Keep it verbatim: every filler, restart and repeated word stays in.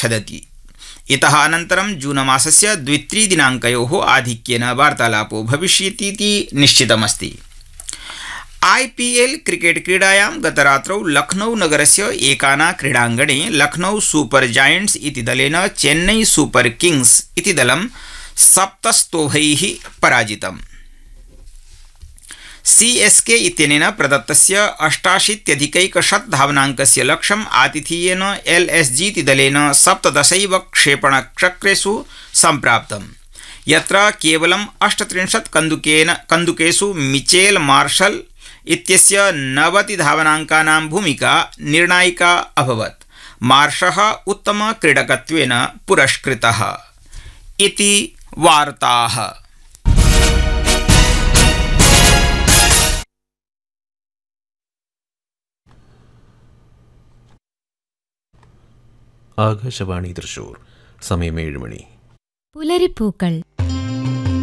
प्रच्छदति। इतः अनन्तरं जूनमासस्य द्वित्रिदिनाङ्कयोः आधिक्येन वार्तालापो भविष्यति इति निश्चितमस्ति। आईपीएल क्रिकेट क्रीडायां गतरात्रौ लखनऊ नगरस्य एकाना क्रीडाङ्गणे लखनऊ सुपर जायंट्स इति दलेन चेन्नई सुपर किंग्स इति दलं सप्तस्तोभैः पराजितम्। सीएसके इत्यनेन प्रदत्तस्य अष्टाशीत्यधिकैकशत धावनाङ्कस्य लक्ष्यम् आतिथेयेन एलएसजी इति दलेन सप्तदशैव क्षेपणचक्रेषु सम्प्राप्तम्, यत्र केवलम् अष्टत्रिंशत् कन्दुकेन कन्दुकेषु मिचेल मार्शल इत्यस्य नवति धावनाङ्कानां भूमिका निर्णायिका अभवत्। मार्शः उत्तमक्रीडकत्वेन पुरस्कृतः इति वार्ताः। ആകാശവാണി തൃശൂർ. സമയം ഏഴ് മണി. പുലരിപ്പൂക്കൾ